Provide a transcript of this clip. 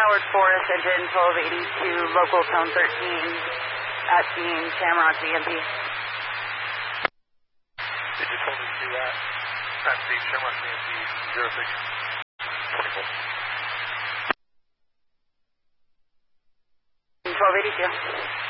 Howard Forest, engine 1282, local tone 13, at scene, Shamrock DMP. Engine 1282 at scene, Shamrock DMP, 0624. 1282.